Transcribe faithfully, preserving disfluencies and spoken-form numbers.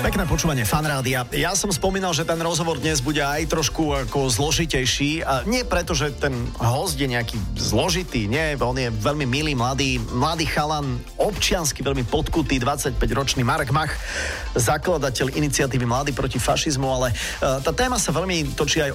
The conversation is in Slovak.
Pekné počúvanie Fanrádia. Ja som spomínal, že ten rozhovor dnes bude aj trošku ako zložitejší. A nie preto, že ten host je nejaký zložitý, nie, on je veľmi milý, mladý, mladý chalan, občiansky veľmi podkutý, dvadsaťpäťročný Marek Mach, zakladateľ iniciatívy Mladí proti fašizmu, ale tá téma sa veľmi točí aj